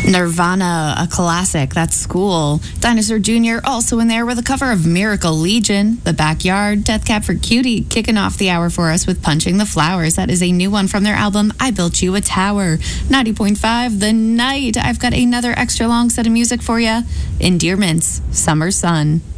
Nirvana, a classic. That's School. Dinosaur Jr. also in there with a cover of Miracle Legion. The Backyard, Death Cab for Cutie, kicking off the hour for us with Punching the Flowers. That is a new one from their album, I Built You a Tower. 90.5, The Night. I've got another extra long set of music for you. Endearments, Summer Sun.